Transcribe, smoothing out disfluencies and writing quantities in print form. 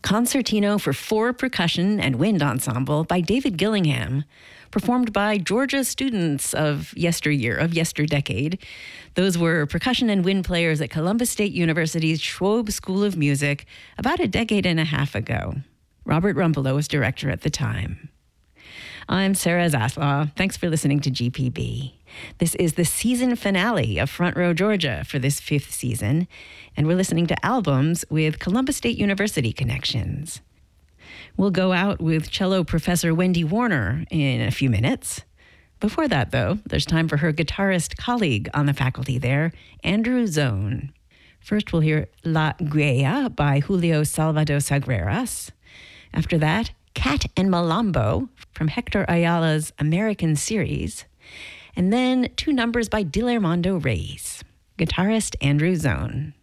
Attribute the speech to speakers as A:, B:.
A: Concertino for Four Percussion and Wind Ensemble by David Gillingham, performed by Georgia students of yesterdecade. Those were percussion and wind players at Columbus State University's Schwob School of Music about a decade and a half ago. Robert Rumpelow was director at the time. I'm Sarah Zaslaw. Thanks for listening to GPB. This is the season finale of Front Row Georgia for this 5th season, and we're listening to albums with Columbus State University connections. We'll go out with cello professor Wendy Warner in a few minutes. Before that, though, there's time for her guitarist colleague on the faculty there, Andrew Zone. First, we'll hear La Guaya by Julio Salvador Sagreras. After that, Cat and Malambo from Hector Ayala's American series. And then 2 numbers by Dilermando Reyes. Guitarist Andrew Zone.